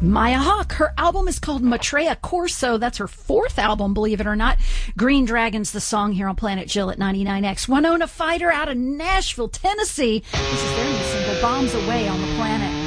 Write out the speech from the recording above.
Maya Hawke, her album is called Maitreya Corso. That's her fourth album, believe it or not. Green Dragon's the song here on Planet Jill at 99X. Winona Fighter out of Nashville, Tennessee. This is their new single, Bombs Away on the Planet.